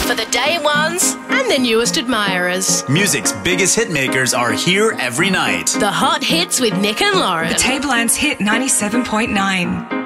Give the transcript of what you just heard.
for the day ones and the newest admirers. Music's biggest hit makers are here every night. The hot hits with Nick and Lauren. The Tablelands Hit 97.9.